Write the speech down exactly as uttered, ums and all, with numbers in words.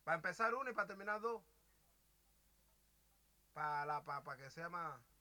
Para empezar uno y para terminar dos. Para pa, pa que sea más...